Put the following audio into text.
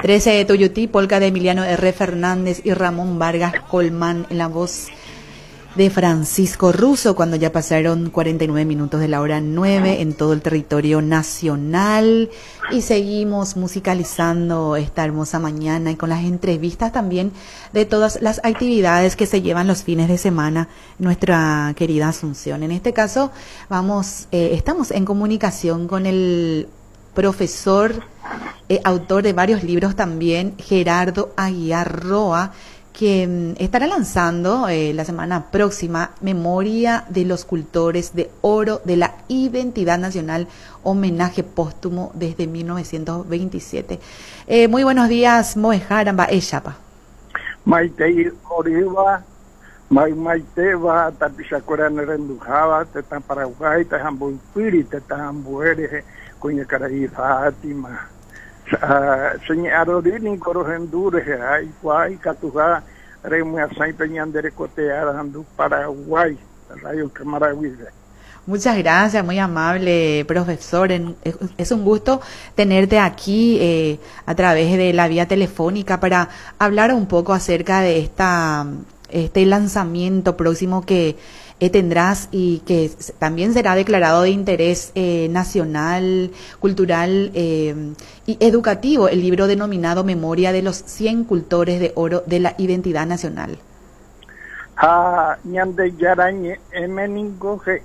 13 de Tuyutí, polca de Emiliano R. Fernández y Ramón Vargas Colmán en la voz de Francisco Russo, cuando ya pasaron 49 minutos de la hora 9 en todo el territorio nacional, y seguimos musicalizando esta hermosa mañana y con las entrevistas también de todas las actividades que se llevan los fines de semana en nuestra querida Asunción. En este caso estamos en comunicación con el profesor, autor de varios libros también, Gerardo Aguiar Roa, que estará lanzando la semana próxima Memoria de los Cultores de Oro de la Identidad Nacional, homenaje póstumo desde 1927. Muy buenos días, Moejaramba Echapa. Maite Oriva, Maiteva, Tapichacora Nerendujava, Tetan Paraguay, Tajambuipiri, Tajambuere, Cuñacaraí, Fátima. Senyarodini Corohendure, Ay, Catuja, Remuasai Peñandere Coteada, Andu Paraguay, Rayo Camaraguille. Muchas gracias, muy amable profesor. Es un gusto tenerte aquí a través de la vía telefónica para hablar un poco acerca de este lanzamiento próximo que tendrás y que también será declarado de interés nacional, cultural y educativo, el libro denominado Memoria de los 100 Cultores de Oro de la Identidad Nacional.